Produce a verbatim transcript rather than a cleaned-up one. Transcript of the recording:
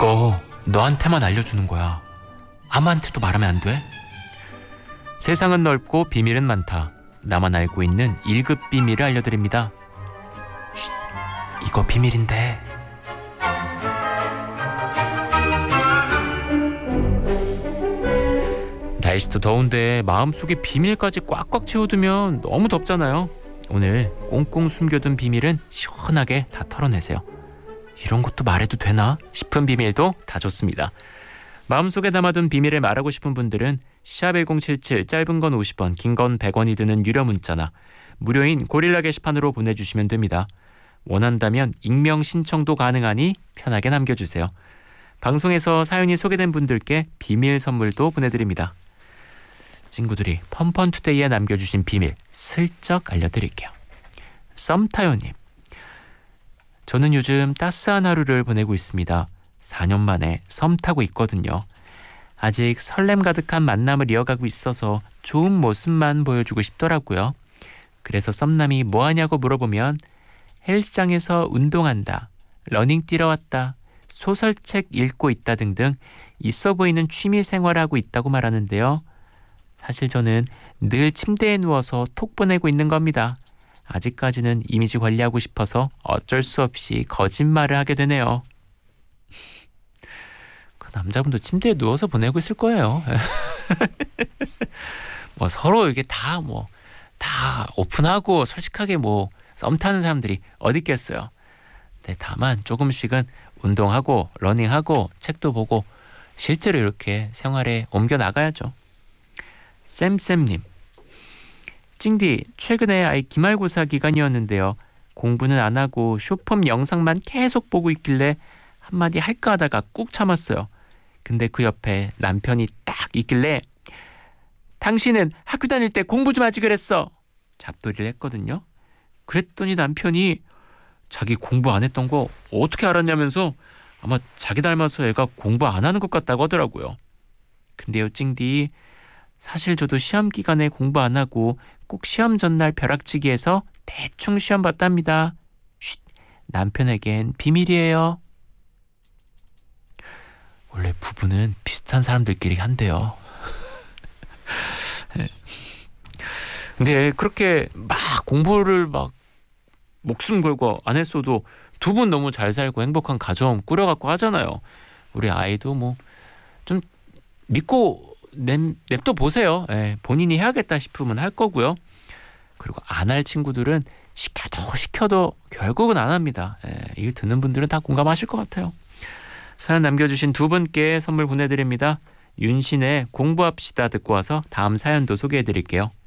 이거 너한테만 알려주는 거야. 아무한테도 말하면 안 돼. 세상은 넓고 비밀은 많다. 나만 알고 있는 일 급 비밀을 알려드립니다. 쉿, 이거 비밀인데. 날씨도 더운데 마음속에 비밀까지 꽉꽉 채워두면 너무 덥잖아요. 오늘 꽁꽁 숨겨둔 비밀은 시원하게 다 털어내세요. 이런 것도 말해도 되나 싶은 비밀도 다 좋습니다. 마음속에 담아둔 비밀을 말하고 싶은 분들은 샵 일공칠칠, 짧은 건 오십 원, 긴 건 백 원이 드는 유료 문자나 무료인 고릴라 게시판으로 보내주시면 됩니다. 원한다면 익명 신청도 가능하니 편하게 남겨주세요. 방송에서 사연이 소개된 분들께 비밀 선물도 보내드립니다. 친구들이 펀펀투데이에 남겨주신 비밀 슬쩍 알려드릴게요. 썸타요님, 저는 요즘 따스한 하루를 보내고 있습니다. 사 년 만에 썸 타고 있거든요. 아직 설렘 가득한 만남을 이어가고 있어서 좋은 모습만 보여주고 싶더라고요. 그래서 썸남이 뭐하냐고 물어보면 헬스장에서 운동한다, 러닝 뛰러 왔다, 소설책 읽고 있다 등등 있어 보이는 취미 생활을 하고 있다고 말하는데요. 사실 저는 늘 침대에 누워서 톡 보내고 있는 겁니다. 아직까지는 이미지 관리하고 싶어서 어쩔 수 없이 거짓말을 하게 되네요. 그 남자분도 침대에 누워서 보내고 있을 거예요. 뭐 서로 이게 다 뭐 다 오픈하고 솔직하게 뭐 썸 타는 사람들이 어디 있겠어요. 네, 다만 조금씩은 운동하고 러닝하고 책도 보고 실제로 이렇게 생활에 옮겨 나가야죠. 쌤쌤님, 찡디, 최근에 아이 기말고사 기간이었는데요. 공부는 안 하고 쇼폼 영상만 계속 보고 있길래 한마디 할까 하다가 꾹 참았어요. 근데 그 옆에 남편이 딱 있길래 당신은 학교 다닐 때 공부 좀 하지 그랬어. 잡돌이를 했거든요. 그랬더니 남편이 자기 공부 안 했던 거 어떻게 알았냐면서 아마 자기 닮아서 애가 공부 안 하는 것 같다고 하더라고요. 근데요 찡디, 사실 저도 시험 기간에 공부 안 하고 꼭 시험 전날 벼락치기해서 대충 시험 봤답니다. 쉿, 남편에겐 비밀이에요. 원래 부부는 비슷한 사람들끼리 한대요. 근데 그렇게 막 공부를 막 목숨 걸고 안 했어도 두 분 너무 잘 살고 행복한 가정 꾸려갖고 하잖아요. 우리 아이도 뭐 좀 믿고 냅, 냅둬 보세요. 예, 본인이 해야겠다 싶으면 할 거고요. 그리고 안 할 친구들은 시켜도 시켜도 결국은 안 합니다. 예, 이거 듣는 분들은 다 공감하실 것 같아요. 사연 남겨주신 두 분께 선물 보내드립니다. 윤신의 공부합시다 듣고 와서 다음 사연도 소개해드릴게요.